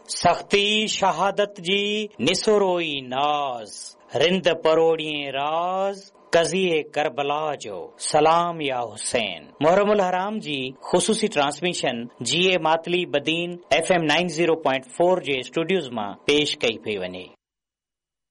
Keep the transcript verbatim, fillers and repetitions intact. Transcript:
सख़्ती शहादत जी निसोरोई नाज़, रिंद परोड़िए राज कज़िए करबला जो सलाम या हुसैन। मुहर्रमुल हराम जी ख़ुसूसी ट्रांसमिशन जी ए Matali Badin F M ninety point four जे स्टूडियोज़ मां पेश कई पई वञे।